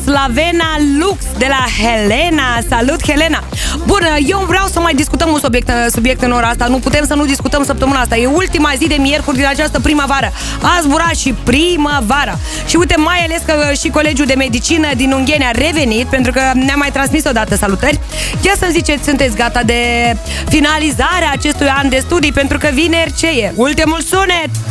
Slavena Lux de la Helena. Salut, Helena! Bun, eu vreau să mai discutăm un subiect în ora asta. Nu putem să nu discutăm săptămâna asta. E ultima zi de miercuri din această primăvară. A zburat și primăvara. Și uite, mai ales că și Colegiul de Medicină din Ungheni a revenit, pentru că ne-a mai transmis odată salutări. Ia să-mi ziceți, sunteți gata de finalizarea acestui an de studii? Pentru că vineri ce e? Ultimul sunet!